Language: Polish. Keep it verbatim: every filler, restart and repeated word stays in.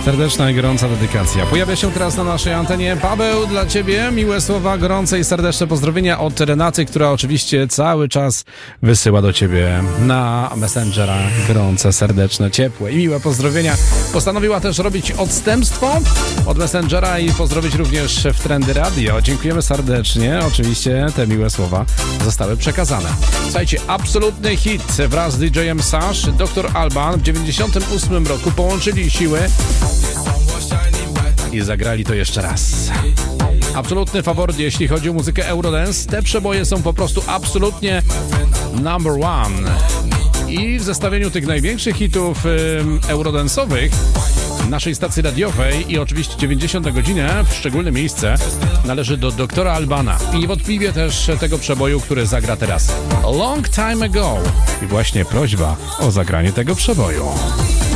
Serdeczna i gorąca dedykacja. Pojawia się teraz na naszej antenie Paweł, dla Ciebie miłe słowa, gorące i serdeczne pozdrowienia od Renaty, która oczywiście cały czas wysyła do Ciebie na Messengera gorące, serdeczne, ciepłe i miłe pozdrowienia. Postanowiła też robić odstępstwo od Messengera i pozdrowić również w Trendy Radio. Dziękujemy serdecznie. Oczywiście te miłe słowa zostały przekazane. Słuchajcie, absolutny hit wraz z D J-em Sash, doktor Alban w dziewięćdziesiątym ósmym roku połączyli siły i zagrali to jeszcze raz. Absolutny faworyt, jeśli chodzi o muzykę Eurodance. Te przeboje są po prostu absolutnie number one. I w zestawieniu tych największych hitów ym, eurodance'owych naszej stacji radiowej i oczywiście dziewięćdziesiąte godziny w szczególne miejsce należy do doktora Albana. I niewątpliwie też tego przeboju, który zagra teraz. A long time ago. I właśnie prośba o zagranie tego przeboju.